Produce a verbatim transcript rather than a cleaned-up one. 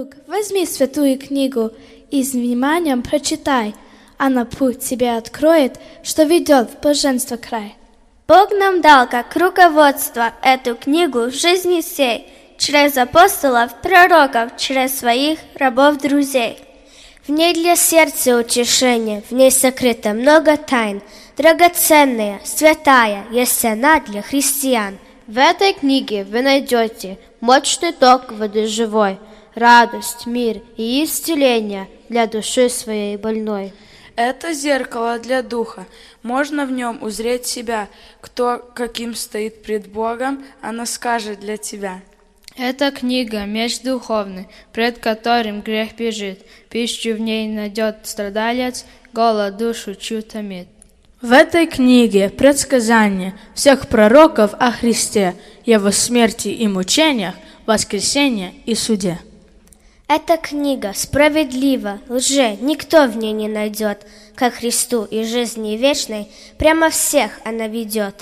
Друг, возьми святую книгу и с вниманием прочитай. Она путь тебе откроет, что ведет в блаженство край. Бог нам дал как руководство эту книгу в жизни сей, через апостолов, пророков, через своих рабов-друзей. В ней для сердца утешение, в ней сокрыто много тайн, драгоценная, святая, есть она для христиан. В этой книге вы найдете мощный ток воды живой, радость, мир и исцеление для души своей больной. Это зеркало для духа, можно в нем узреть себя, кто каким стоит пред Богом, она скажет для тебя. Эта книга — меч духовный, пред которым грех бежит, пищу в ней найдет страдалец, голод душу чью томит. В этой книге предсказания всех пророков о Христе, Его смерти и мучениях, воскресении и суде. Эта книга справедлива, лже никто в ней не найдет, как Христу и жизни вечной прямо всех она ведет.